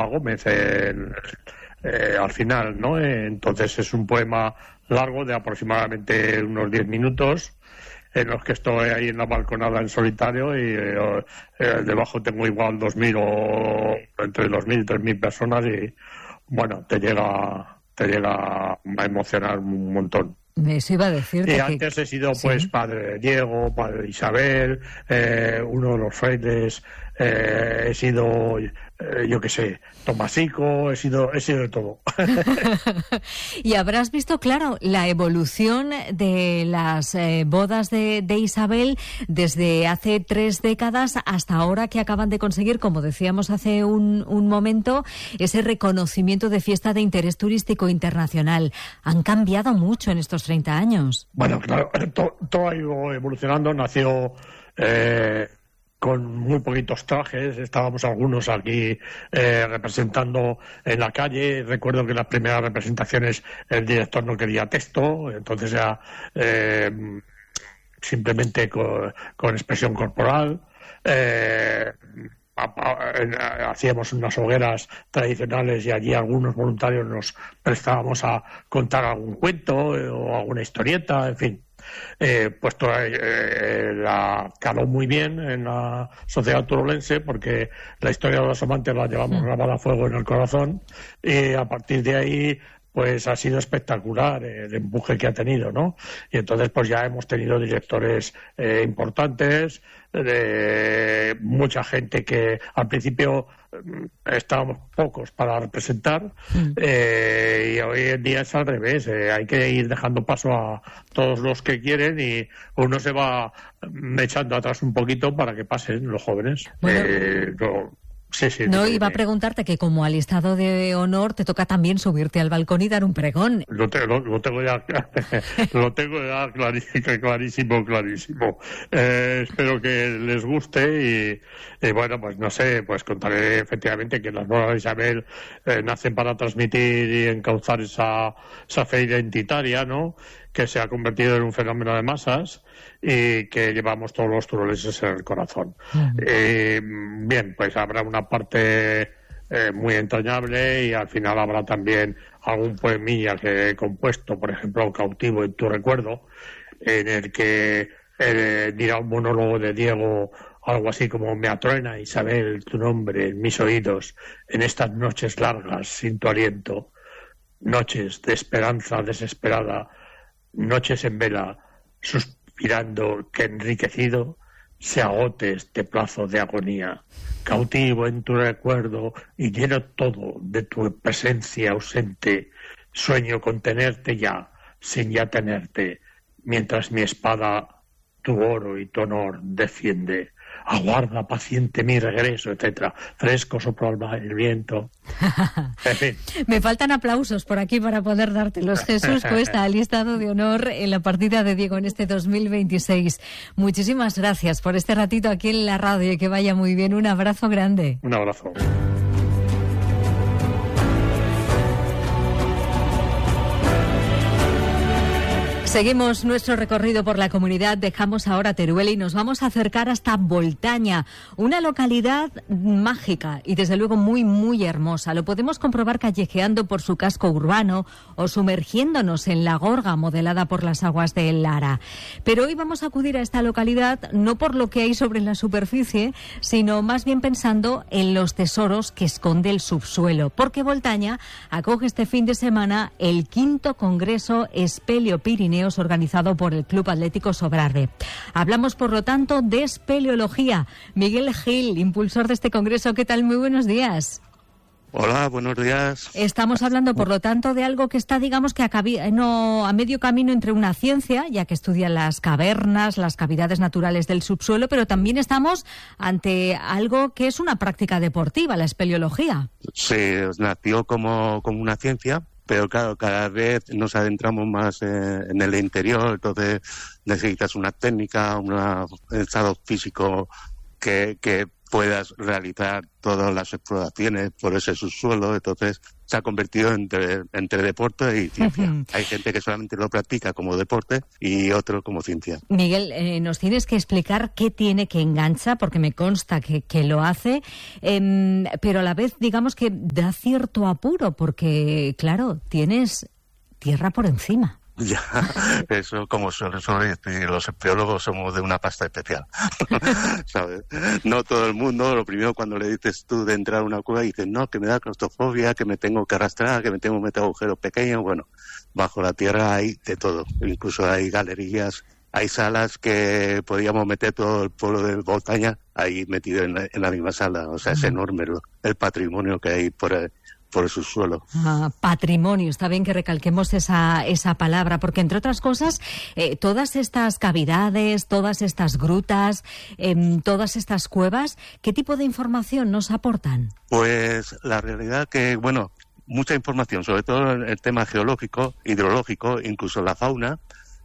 a Gómez al final, ¿no? Entonces es un poema largo de aproximadamente unos 10 minutos, en los que estoy ahí en la balconada en solitario y debajo tengo igual 2.000 o entre 2.000 y 3.000 personas y bueno, te llega a emocionar un montón. Eso iba a decirte. Y antes he sido pues padre de Diego, padre de Isabel, uno de los frailes, he sido yo qué sé, Tomasico, he sido de todo. Y habrás visto, claro, la evolución de las bodas de Isabel desde hace 3 décadas hasta ahora, que acaban de conseguir, como decíamos hace un momento, ese reconocimiento de fiesta de interés turístico internacional. Han cambiado mucho en estos 30 años. Bueno, claro, todo ha ido evolucionando. Nació con muy poquitos trajes, estábamos algunos aquí representando en la calle. Recuerdo que en las primeras representaciones el director no quería texto, entonces ya simplemente con expresión corporal. Hacíamos unas hogueras tradicionales y allí algunos voluntarios nos prestábamos a contar algún cuento o alguna historieta, en fin. Pues la caló muy bien en la sociedad turolense, porque la historia de los amantes la llevamos grabada a fuego en el corazón, y a partir de ahí pues ha sido espectacular el empuje que ha tenido, ¿no? Y entonces pues ya hemos tenido directores importantes, mucha gente que al principio estábamos pocos para representar, y hoy en día es al revés, hay que ir dejando paso a todos los que quieren y uno se va echando atrás un poquito para que pasen los jóvenes. Bueno. Iba a preguntarte que como alistado de honor te toca también subirte al balcón y dar un pregón. Lo tengo ya clarísimo. Espero que les guste y bueno, pues no sé, pues contaré efectivamente que las bodas de Isabel nacen para transmitir y encauzar esa fe identitaria, ¿no?, que se ha convertido en un fenómeno de masas y que llevamos todos los turolenses en el corazón. Bien, pues habrá una parte muy entrañable y al final habrá también algún poemilla que he compuesto, por ejemplo, Cautivo en tu recuerdo, en el que dirá un monólogo de Diego algo así como: me atruena, Isabel, tu nombre en mis oídos, en estas noches largas sin tu aliento, noches de esperanza desesperada, noches en vela, suspirando que enriquecido se agote este plazo de agonía. Cautivo en tu recuerdo y lleno todo de tu presencia ausente, sueño con tenerte ya, sin ya tenerte, mientras mi espada tu oro y tu honor defiende. Aguarda paciente mi regreso, etcétera. Fresco sopla el viento. En fin. Me faltan aplausos por aquí para poder dártelos. Jesús Cuesta, alistado de honor en la partida de Diego en este 2026. Muchísimas gracias por este ratito aquí en la radio y que vaya muy bien. Un abrazo grande. Un abrazo. Seguimos nuestro recorrido por la comunidad, dejamos ahora Teruel y nos vamos a acercar hasta Boltaña, una localidad mágica y desde luego muy, muy hermosa. Lo podemos comprobar callejeando por su casco urbano o sumergiéndonos en la gorga modelada por las aguas de Lara. Pero hoy vamos a acudir a esta localidad no por lo que hay sobre la superficie, sino más bien pensando en los tesoros que esconde el subsuelo, porque Boltaña acoge este fin de semana el 5º Congreso Espeleo Pirineos organizado por el Club Atlético Sobrarbe. Hablamos, por lo tanto, de espeleología. Miguel Gil, impulsor de este congreso, ¿qué tal? Muy buenos días. Hola, buenos días. Estamos hablando, por lo tanto, de algo que está, digamos, que a medio camino entre una ciencia, ya que estudia las cavernas, las cavidades naturales del subsuelo, pero también estamos ante algo que es una práctica deportiva, la espeleología. Sí, nació como una ciencia, pero claro, cada vez nos adentramos más en el interior, entonces necesitas una técnica, un estado físico que puedas realizar todas las exploraciones por ese subsuelo. Entonces se ha convertido entre deporte y ciencia. Hay gente que solamente lo practica como deporte y otro como ciencia. Miguel, nos tienes que explicar qué tiene que engancha, porque me consta que lo hace, pero a la vez digamos que da cierto apuro, porque claro, tienes tierra por encima. Ya, eso como suele decir, los espeleólogos somos de una pasta especial, ¿sabes? No todo el mundo, lo primero cuando le dices tú de entrar a una cueva, dices, no, que me da claustrofobia, que me tengo que arrastrar, que me tengo que meter agujeros pequeños. Bueno, bajo la tierra hay de todo, incluso hay galerías, hay salas que podíamos meter todo el pueblo de Boltaña ahí metido en la misma sala. O sea, es enorme el patrimonio que hay por el subsuelo. Patrimonio, está bien que recalquemos esa palabra, porque entre otras cosas, todas estas cavidades, todas estas grutas, todas estas cuevas, ¿qué tipo de información nos aportan? Pues la realidad que, bueno, mucha información, sobre todo en el tema geológico, hidrológico, incluso la fauna,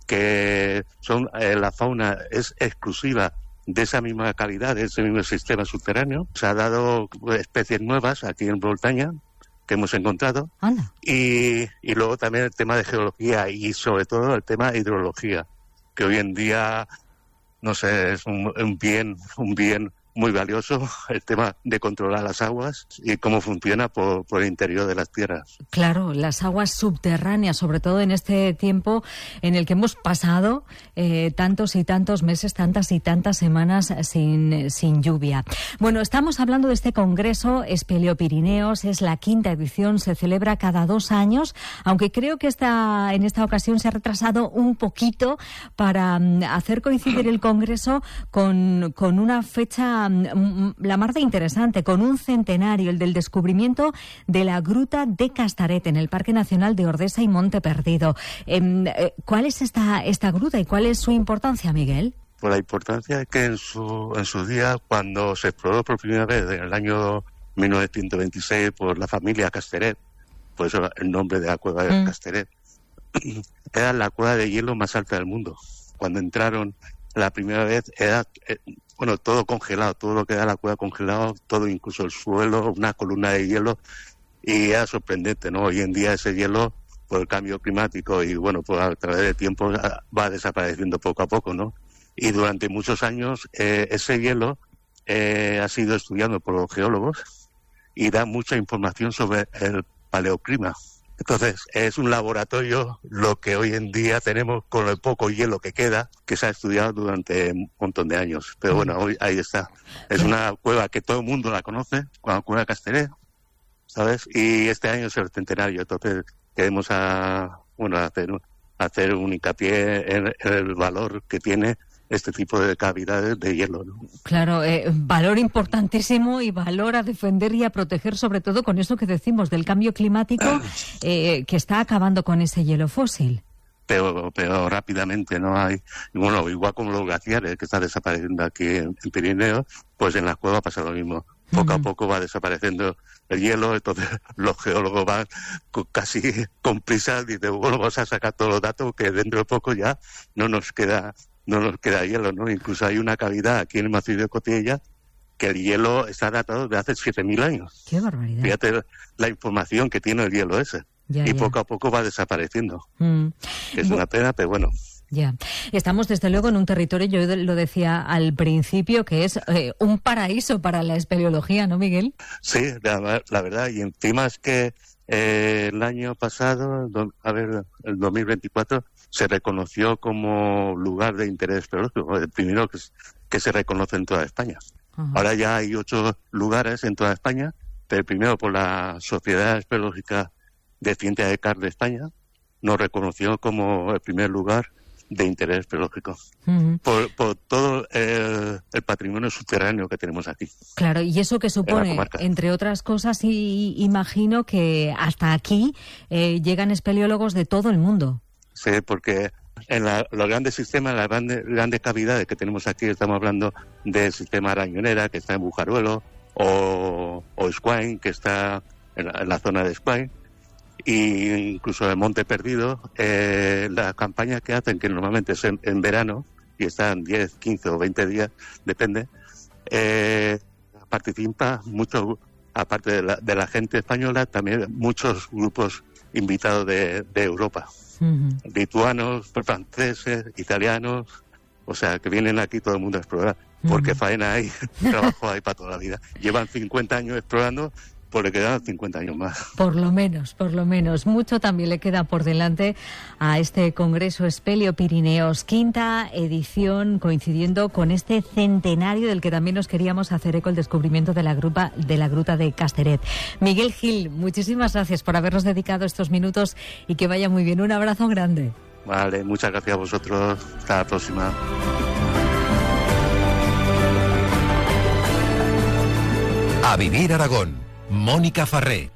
que la fauna es exclusiva de esa misma calidad, de ese mismo sistema subterráneo. Se ha dado especies nuevas aquí en Boltaña que hemos encontrado. Anda. Y luego también el tema de geología y sobre todo el tema de hidrología, que hoy en día, no sé, es un bien muy valioso, el tema de controlar las aguas y cómo funciona por el interior de las tierras. Claro, las aguas subterráneas, sobre todo en este tiempo en el que hemos pasado tantos y tantos meses, tantas y tantas semanas sin lluvia. Bueno, estamos hablando de este Congreso Espeleopirineos, es la 5ª edición, se celebra cada 2 años, aunque creo que en esta ocasión se ha retrasado un poquito para hacer coincidir el Congreso con una fecha la mar de interesante, con un centenario, el del descubrimiento de la gruta de Castaret en el Parque Nacional de Ordesa y Monte Perdido. ¿Cuál es esta gruta y cuál es su importancia, Miguel? Pues la importancia es que en su día, cuando se exploró por primera vez en el año 1926 por la familia Castaret, por eso el nombre de la cueva de Castaret, era la cueva de hielo más alta del mundo. Cuando entraron la primera vez era todo congelado, todo lo que era la cueva congelado, todo, incluso el suelo, una columna de hielo, y era sorprendente, ¿no? Hoy en día ese hielo, por el cambio climático y pues a través del tiempo va desapareciendo poco a poco, ¿no? Y durante muchos años ese hielo ha sido estudiado por los geólogos y da mucha información sobre el paleoclima. Entonces, es un laboratorio lo que hoy en día tenemos con el poco hielo que queda, que se ha estudiado durante un montón de años. Pero bueno, hoy ahí está. Es una cueva que todo el mundo la conoce, la cueva Castaret, ¿sabes? Y este año es el centenario, entonces queremos hacer un hincapié en el valor que tiene este tipo de cavidades de hielo, ¿no? Claro, valor importantísimo y valor a defender y a proteger, sobre todo con eso que decimos del cambio climático que está acabando con ese hielo fósil. Pero rápidamente, ¿no? Hay, bueno, igual como los glaciares que están desapareciendo aquí en Pirineos, pues en las cuevas pasa lo mismo. Poco a poco va desapareciendo el hielo, entonces los geólogos van casi con prisa, dicen, bueno, vamos a sacar todos los datos que dentro de poco ya no nos queda hielo, ¿no? Incluso hay una cavidad aquí en el macizo de Cotilla que el hielo está datado de hace 7.000 años. ¡Qué barbaridad! Fíjate la información que tiene el hielo ese. Poco a poco va desapareciendo. Es una pena, pero bueno. Ya. Estamos desde luego en un territorio, yo lo decía al principio, que es un paraíso para la espeleología, ¿no, Miguel? Sí, la verdad. Y encima es que el año pasado, el 2024, se reconoció como lugar de interés espeleológico, el primero que se reconoce en toda España. Uh-huh. Ahora ya hay 8 lugares en toda España, pero el primero por la Sociedad Espeleológica de Ciencia de Car de España nos reconoció como el primer lugar de interés espeleológico, por todo el patrimonio subterráneo que tenemos aquí. Claro, y eso que supone, entre otras cosas, y imagino que hasta aquí llegan espeleólogos de todo el mundo. Sí, porque en los grandes sistemas, las grandes cavidades que tenemos aquí, estamos hablando del sistema Arañonera, que está en Bujaruelo, o Squain, que está en la zona de Squain, e incluso el Monte Perdido. La campaña que hacen, que normalmente es en verano, y están 10, 15 o 20 días, depende, participa mucho, aparte de la gente española, también muchos grupos invitados de Europa. Lituanos, franceses, italianos, o sea, que vienen aquí todo el mundo a explorar, porque faena hay, trabajo hay para toda la vida. Llevan 50 años explorando, pues le quedan 50 años más. Por lo menos. Mucho también le queda por delante a este Congreso Espelio Pirineos, 5ª edición, coincidiendo con este centenario del que también nos queríamos hacer eco, el descubrimiento de la gruta de Casteret. Miguel Gil, muchísimas gracias por habernos dedicado estos minutos y que vaya muy bien. Un abrazo grande. Vale, muchas gracias a vosotros. Hasta la próxima. A Vivir Aragón. Mónica Farré.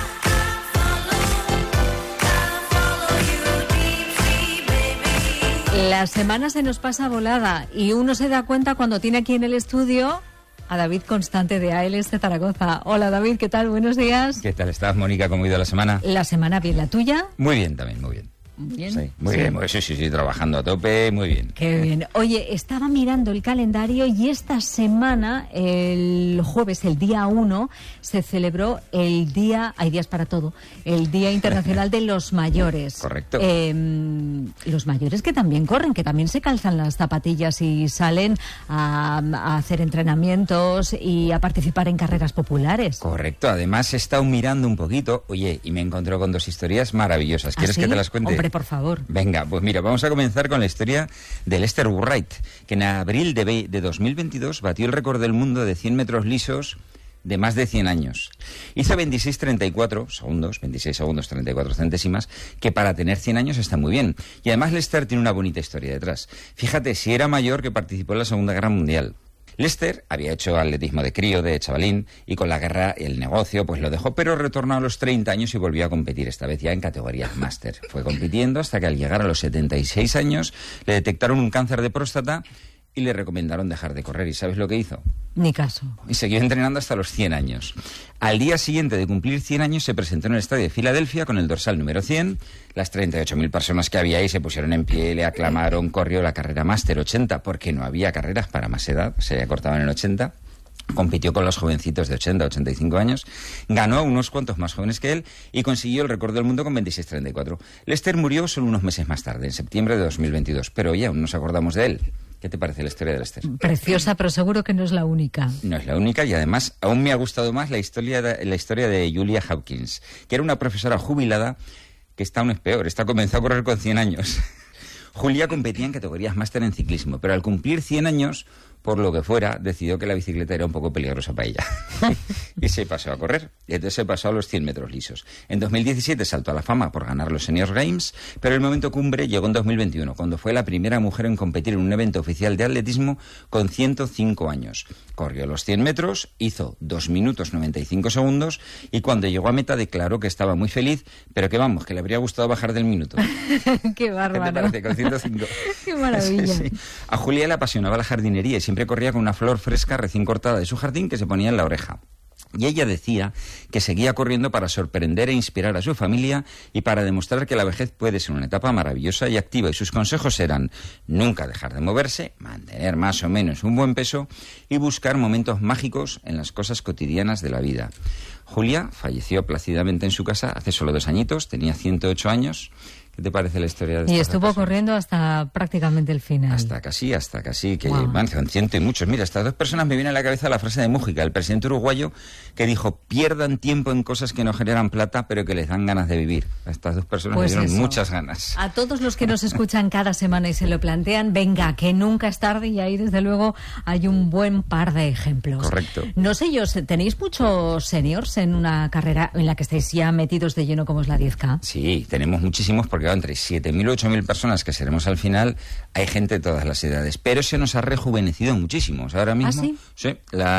La semana se nos pasa volada y uno se da cuenta cuando tiene aquí en el estudio a David Constante de ALS de Zaragoza. Hola David, ¿qué tal? Buenos días. ¿Qué tal estás, Mónica? ¿Cómo ha ido la semana? La semana bien, ¿la tuya? Muy bien también, muy bien. Bien. Sí, muy bien. Sí, trabajando a tope, muy bien. Qué bien. Oye, estaba mirando el calendario y esta semana, el jueves, el día 1, se celebró el Día, hay días para todo, el Día Internacional de los Mayores. Correcto. Los mayores que también corren, que también se calzan las zapatillas y salen a hacer entrenamientos y a participar en carreras populares. Correcto. Además, he estado mirando un poquito, oye, y me encontré con 2 historias maravillosas. ¿Quieres que te las cuente? Hombre, por favor. Venga, pues mira, vamos a comenzar con la historia de Lester Wright, que en abril de 2022 batió el récord del mundo de 100 metros lisos de más de 100 años. Hizo 26 segundos 34 centésimas, que para tener 100 años está muy bien. Y además Lester tiene una bonita historia detrás. Fíjate, si era mayor que participó en la Segunda Guerra Mundial. Lester había hecho atletismo de crío, de chavalín, y con la guerra el negocio pues lo dejó, pero retornó a los 30 años y volvió a competir, esta vez ya en categorías máster. Fue compitiendo hasta que al llegar a los 76 años le detectaron un cáncer de próstata y le recomendaron dejar de correr. ¿Y sabes lo que hizo? Ni caso. Y siguió entrenando hasta los 100 años. Al día siguiente de cumplir 100 años se presentó en el estadio de Filadelfia con el dorsal número 100. Las 38.000 personas que había ahí se pusieron en pie, le aclamaron, corrió la carrera Máster 80 porque no había carreras para más edad, se había cortado en el 80. Compitió con los jovencitos de 80, 85 años, ganó a unos cuantos más jóvenes que él y consiguió el récord del mundo con 26.34. Lester murió solo unos meses más tarde, en septiembre de 2022, pero hoy aún nos acordamos de él. ¿Qué te parece la historia de Lester? Preciosa, pero seguro que no es la única. No es la única y además aún me ha gustado más la historia de Julia Hawkins, que era una profesora jubilada que esta aún es peor, esta comenzó a correr con 100 años. Julia competía en categorías máster en ciclismo, pero al cumplir 100 años, por lo que fuera, decidió que la bicicleta era un poco peligrosa para ella. Y se pasó a correr. Y entonces se pasó a los 100 metros lisos. En 2017 saltó a la fama por ganar los Senior Games, pero el momento cumbre llegó en 2021, cuando fue la primera mujer en competir en un evento oficial de atletismo con 105 años. Corrió los 100 metros, hizo 2 minutos 95 segundos y cuando llegó a meta declaró que estaba muy feliz, pero que vamos, que le habría gustado bajar del minuto. ¡Qué bárbaro! ¿Qué te parece? Con 105. ¡Qué maravilla! Sí, sí. A Julia le apasionaba la jardinería y siempre corría con una flor fresca recién cortada de su jardín que se ponía en la oreja. Y ella decía que seguía corriendo para sorprender e inspirar a su familia y para demostrar que la vejez puede ser una etapa maravillosa y activa. Y sus consejos eran nunca dejar de moverse, mantener más o menos un buen peso y buscar momentos mágicos en las cosas cotidianas de la vida. Julia falleció plácidamente en su casa hace solo 2 añitos, tenía 108 años. ¿Qué te parece la historia de estas Y estuvo personas? Corriendo hasta prácticamente el final. Hasta casi, que Wow. van, son 100 y muchos. Mira, estas 2 personas me viene a la cabeza la frase de Mújica, el presidente uruguayo, que dijo, pierdan tiempo en cosas que no generan plata, pero que les dan ganas de vivir. A estas 2 personas Pues me dieron eso. muchas ganas. A todos los que nos escuchan cada semana y se lo plantean, venga, que nunca es tarde y ahí desde luego hay un buen par de ejemplos. Correcto. No sé yo, ¿tenéis muchos seniors en una carrera en la que estáis ya metidos de lleno como es la 10K? Sí, tenemos muchísimos porque va entre 7.000 o 8.000 personas que seremos al final, hay gente de todas las edades, pero se nos ha rejuvenecido muchísimo. O sea, ahora mismo, ¿Ah, sí?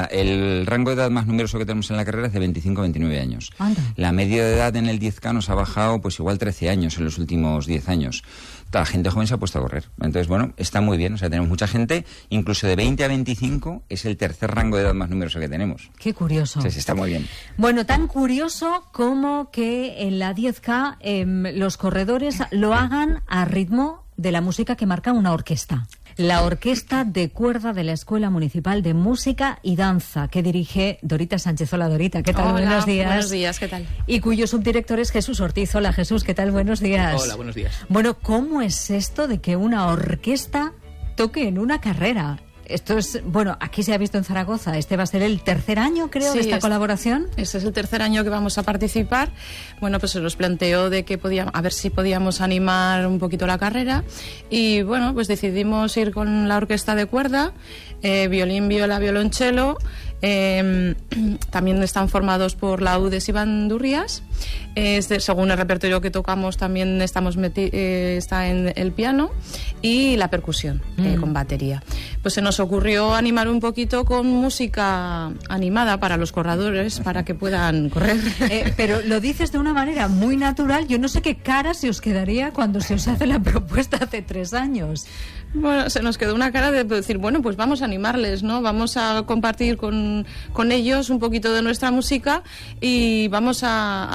El rango de edad más numeroso que tenemos en la carrera es de 25 a 29 años. Anda. La media de edad en el 10K nos ha bajado pues igual 13 años en los últimos 10 años. La gente joven se ha puesto a correr. Entonces, bueno, está muy bien. O sea, tenemos mucha gente, incluso de 20 a 25 es el tercer rango de edad más numeroso que tenemos. Qué curioso. Sí, está muy bien. Bueno, tan curioso como que en la 10K los corredores lo hagan a ritmo de la música que marca una orquesta. la Orquesta de Cuerda de la Escuela Municipal de Música y Danza, que dirige Dorita Sánchez. Hola, Dorita, ¿qué tal? Hola, buenos días. Buenos días, ¿qué tal? Y cuyo subdirector es Jesús Ortiz. Hola, Jesús, ¿qué tal? Buenos días. Hola, buenos días. Bueno, ¿cómo es esto de que una orquesta toque en una carrera? Esto es, bueno, aquí se ha visto en Zaragoza, este va a ser el tercer año, creo, de esta colaboración. Este es el tercer año que vamos a participar. Bueno, pues se nos planteó de que a ver si podíamos animar un poquito la carrera y bueno, pues decidimos ir con la orquesta de cuerda, violín, viola, violonchelo. También están formados por laudes y bandurrias. Según el repertorio que tocamos también está en el piano y la percusión con batería. Pues se nos ocurrió animar un poquito con música animada para los corredores, para que puedan correr. Pero lo dices de una manera muy natural. Yo no sé qué cara se os quedaría cuando se os hace la propuesta hace 3 años. Bueno, se nos quedó una cara de decir, bueno, pues vamos a animarles, ¿no? Vamos a compartir con ellos un poquito de nuestra música y vamos a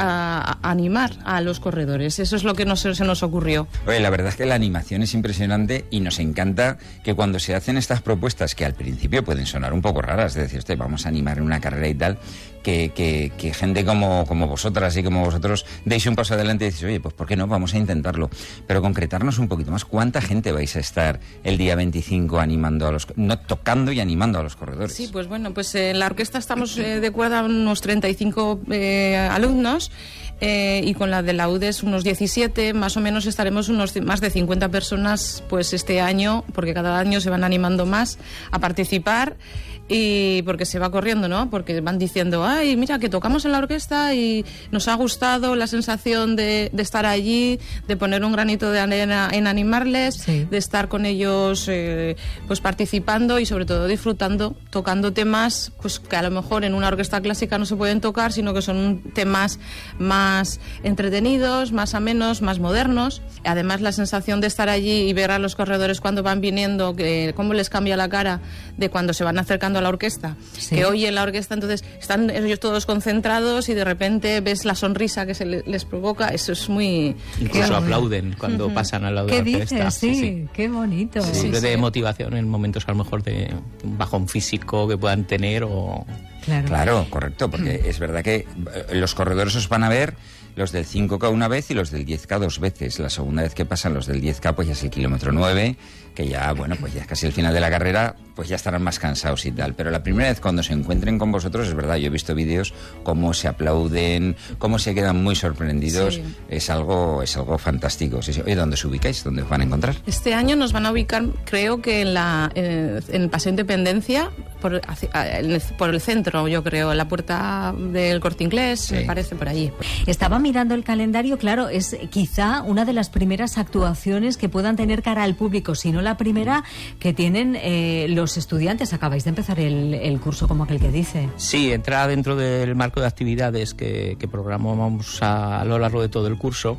animar a los corredores. Eso es lo que se nos ocurrió. Oye, la verdad es que la animación es impresionante y nos encanta que cuando se hacen estas propuestas, que al principio pueden sonar un poco raras, de decir, vamos a animar en una carrera y tal, que gente como vosotras y como vosotros deis un paso adelante y decís, oye, pues ¿por qué no? Vamos a intentarlo. Pero concretarnos un poquito más, ¿cuánta gente vais a estar el día 25 tocando y animando a los corredores? Sí, pues bueno, pues en la orquesta estamos de cuerda unos 35 alumnos. Y con la de la UDES unos 17, más o menos estaremos más de 50 personas pues este año, porque cada año se van animando más a participar y porque se va corriendo, ¿no? Porque van diciendo, ay, mira, que tocamos en la orquesta y nos ha gustado la sensación de estar allí, de poner un granito de arena en animarles, sí, de estar con ellos pues participando y sobre todo disfrutando, tocando temas pues que a lo mejor en una orquesta clásica no se pueden tocar, sino que son temas más entretenidos, más amenos, más modernos. Además, la sensación de estar allí y ver a los corredores cuando van viniendo, cómo les cambia la cara de cuando se van acercando a la orquesta, sí, que oyen la orquesta, entonces están ellos todos concentrados y de repente ves la sonrisa que se les provoca. Eso es muy... Incluso aplauden cuando pasan al lado de la orquesta. Sí, sí, qué bonito. Sí, de motivación en momentos a lo mejor de un bajón físico que puedan tener o... Claro, correcto, porque es verdad que los corredores os van a ver, los del 5K una vez y los del 10K 2 veces. La segunda vez que pasan los del 10K pues ya es el kilómetro 9, que ya, bueno, pues ya es casi el final de la carrera, pues ya estarán más cansados y tal. Pero la primera vez cuando se encuentren con vosotros, es verdad, yo he visto vídeos, cómo se aplauden, cómo se quedan muy sorprendidos, sí, es algo fantástico. Oye, ¿dónde os ubicáis? ¿Dónde os van a encontrar? Este año nos van a ubicar, creo que en el Paseo Independencia, por el centro, yo creo, en la puerta del Corte Inglés, sí, me parece, por allí. Estaba mirando el calendario, claro, es quizá una de las primeras actuaciones que puedan tener cara al público, si no la primera que tienen los estudiantes. Acabáis de empezar el curso, como aquel que dice. Sí, entra dentro del marco de actividades que programamos a lo largo de todo el curso.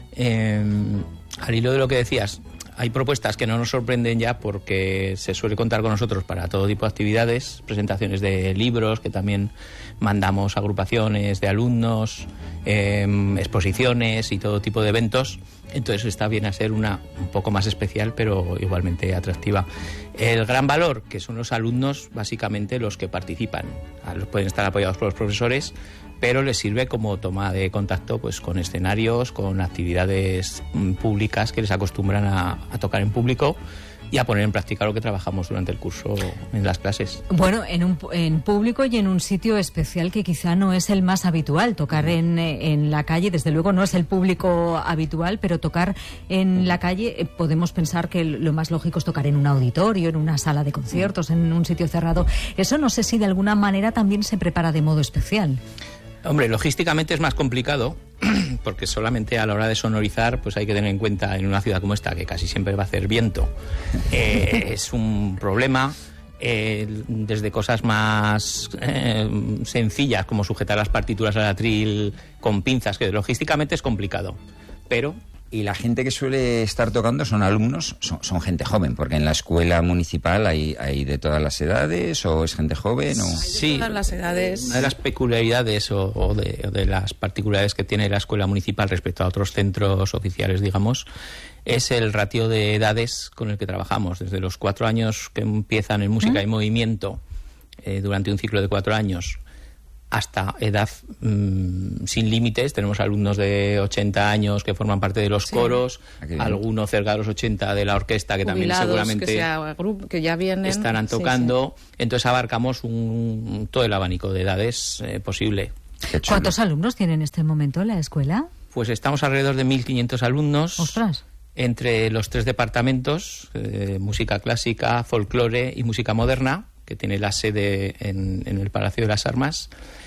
Al hilo de lo que decías, hay propuestas que no nos sorprenden ya porque se suele contar con nosotros para todo tipo de actividades, presentaciones de libros que también mandamos a agrupaciones de alumnos, exposiciones y todo tipo de eventos. Entonces está bien a ser un poco más especial, pero igualmente atractiva. El gran valor, que son los alumnos, básicamente los que participan. Pueden estar apoyados por los profesores, pero les sirve como toma de contacto pues con escenarios, con actividades públicas que les acostumbran a tocar en público y a poner en práctica lo que trabajamos durante el curso en las clases. Bueno, en público y en un sitio especial que quizá no es el más habitual. Tocar en la calle, desde luego no es el público habitual, pero tocar en la calle, podemos pensar que lo más lógico es tocar en un auditorio, en una sala de conciertos, en un sitio cerrado. Eso no sé si de alguna manera también se prepara de modo especial. Hombre, logísticamente es más complicado porque solamente a la hora de sonorizar pues hay que tener en cuenta en una ciudad como esta que casi siempre va a hacer viento. Es un problema desde cosas más sencillas como sujetar las partituras al atril con pinzas, que logísticamente es complicado, pero Y la gente que suele estar tocando son alumnos, son gente joven, porque en la escuela municipal hay de todas las edades, o es gente joven, o... Sí, de todas las edades. Una de las peculiaridades o de las particularidades que tiene la escuela municipal respecto a otros centros oficiales, digamos, es el ratio de edades con el que trabajamos. Desde los 4 años que empiezan en música y movimiento, durante un ciclo de 4 años, hasta edad sin límites. Tenemos alumnos de 80 años que forman parte de los coros, algunos cerca de los 80 de la orquesta que también seguramente que ya vienen, estarán tocando. Entonces abarcamos todo el abanico de edades posible. ¿Cuántos alumnos tiene en este momento la escuela? Pues estamos alrededor de 1.500 alumnos. ¡Ostras! Entre los 3 departamentos, música clásica, folclore y música moderna, que tiene la sede en el Palacio de las Armas.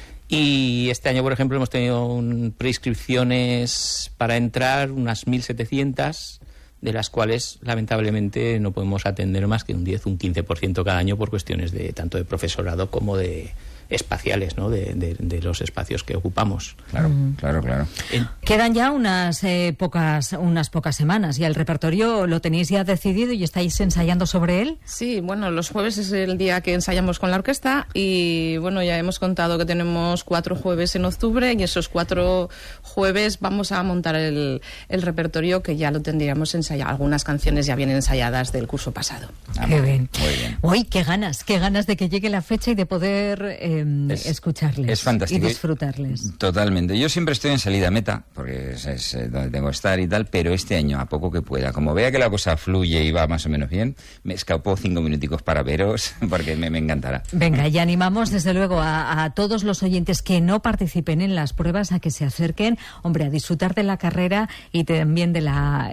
Y este año, por ejemplo, hemos tenido preinscripciones para entrar unas 1.700, de las cuales lamentablemente no podemos atender más que un 10, un 15% cada año por cuestiones de tanto de profesorado como de espaciales, ¿no? de los espacios que ocupamos. Claro. Quedan ya unas pocas semanas y el repertorio lo tenéis ya decidido y estáis ensayando sobre él. Sí, bueno, los jueves es el día que ensayamos con la orquesta y bueno, ya hemos contado que tenemos 4 jueves en octubre y esos 4 jueves vamos a montar el repertorio que ya lo tendríamos ensayado. Algunas canciones ya vienen ensayadas del curso pasado. Qué bien. Muy bien. Uy, qué ganas de que llegue la fecha y de poder escucharles. Es fantástico. Y disfrutarles. Totalmente. Yo siempre estoy en salida meta, porque es donde tengo que estar y tal, pero este año, a poco que pueda, como vea que la cosa fluye y va más o menos bien, me escapo 5 minuticos para veros, porque me encantará. Venga, y animamos desde luego a todos los oyentes que no participen en las pruebas a que se acerquen, hombre, a disfrutar de la carrera y también de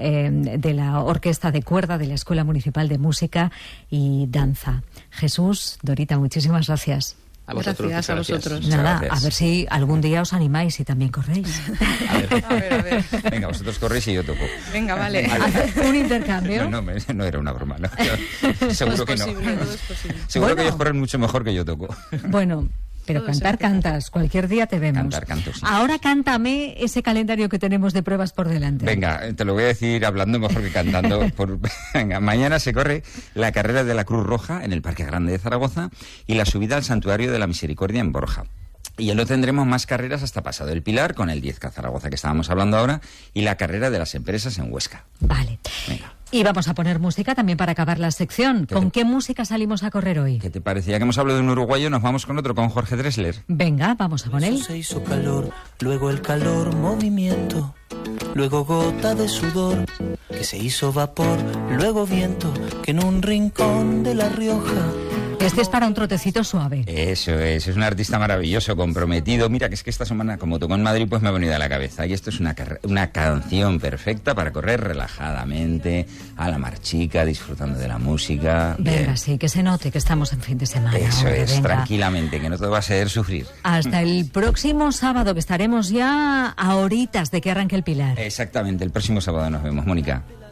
la orquesta de cuerda de la Escuela Municipal de Música y Danza. Jesús, Dorita, muchísimas gracias. A vosotros, gracias a vosotros. Nada, gracias. A ver si algún día os animáis y también corréis. A ver. Venga, vosotros corréis y yo toco. Venga, vale. ¿Un intercambio? No era una broma. No. Seguro que no. Todo es posible. Seguro que ellos corren mucho mejor que yo toco. Bueno, pero Todo cantar cantas, cualquier día te vemos. Canto, sí. Ahora cántame ese calendario que tenemos de pruebas por delante. Venga, te lo voy a decir hablando mejor que cantando. Venga, mañana se corre la carrera de la Cruz Roja en el Parque Grande de Zaragoza y la subida al Santuario de la Misericordia en Borja. Y ya no tendremos más carreras hasta pasado el Pilar, con el 10K Zaragoza que estábamos hablando ahora, y la carrera de las empresas en Huesca. Vale. Venga. Y vamos a poner música también para acabar la sección. ¿Con qué música salimos a correr hoy? ¿Qué te parece? Ya que hemos hablado de un uruguayo, nos vamos con otro, con Jorge Drexler. Venga, vamos a con él. Se hizo calor, luego el calor movimiento, luego gota de sudor, que se hizo vapor, luego viento, que en un rincón de La Rioja. Este es para un trotecito suave. Eso es un artista maravilloso, comprometido. Mira, que es que esta semana, como tocó en Madrid, pues me ha venido a la cabeza. Y esto es una canción perfecta para correr relajadamente, a la marchica, disfrutando de la música. Venga, Bien. sí, que se note que estamos en fin de semana. Eso hombre, es, venga. tranquilamente, que no todo va a ser sufrir. Hasta el próximo sábado, que estaremos ya a horitas de que arranque el Pilar. Exactamente, el próximo sábado nos vemos, Mónica.